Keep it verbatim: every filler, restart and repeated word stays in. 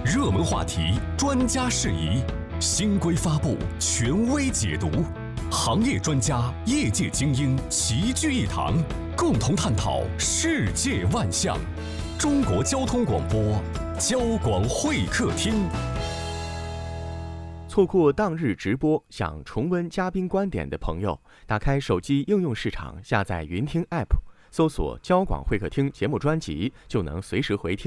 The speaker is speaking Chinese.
热门话题，专家事宜，新规发布，权威解读，行业专家、业界精英齐聚一堂，共同探讨世界万象。中国交通广播，交广会客厅。 错过当日直播，想重温嘉宾观点的朋友，打开手机应用市场，下载云听 App， 搜索交广会客厅节目专辑，就能随时回听。